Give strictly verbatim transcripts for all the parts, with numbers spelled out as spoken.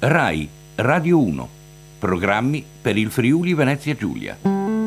Rai Radio uno. Programmi per il Friuli Venezia Giulia.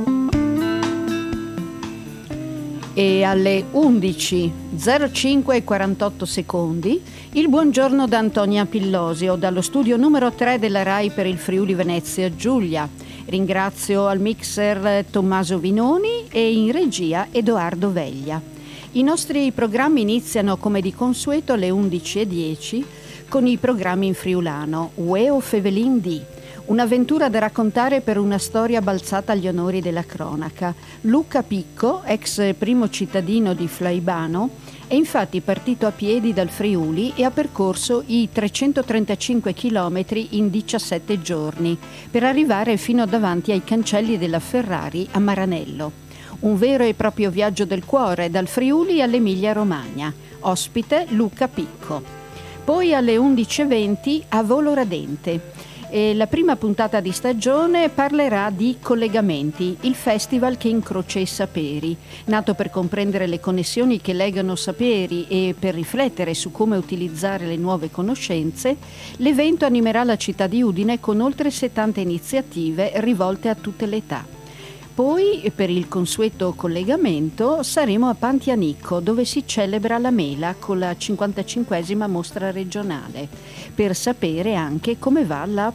E alle undici e zero cinque e quarantotto secondi il buongiorno da Antonia Pillosio dallo studio numero tre della Rai per il Friuli Venezia Giulia. Ringrazio al mixer Tommaso Vinoni e in regia Edoardo Veglia. I nostri programmi iniziano come di consueto alle undici e dieci con i programmi in friulano Ueo Fevelin di, un'avventura da raccontare per una storia balzata agli onori della cronaca. Luca Picco, ex primo cittadino di Flaibano, è infatti partito a piedi dal Friuli e ha percorso i trecentotrentacinque chilometri in diciassette giorni per arrivare fino davanti ai cancelli della Ferrari a Maranello. Un vero e proprio viaggio del cuore dal Friuli all'Emilia Romagna. Ospite Luca Picco. Poi alle undici e venti a Volo Radente. E la prima puntata di stagione parlerà di Collegamenti, il festival che incrocia i saperi. Nato per comprendere le connessioni che legano saperi e per riflettere su come utilizzare le nuove conoscenze, l'evento animerà la città di Udine con oltre settanta iniziative rivolte a tutte le età. Poi, per il consueto collegamento, saremo a Pantianicco, dove si celebra la mela con la cinquantacinquesima mostra regionale, per sapere anche come va la